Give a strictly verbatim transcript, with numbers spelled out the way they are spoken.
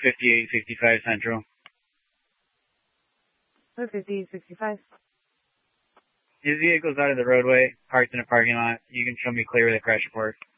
fifty-eight sixty-five Central. fifty-eight sixty-five. His vehicle's out of the roadway, parked in a parking lot. You can show me clear with a crash report.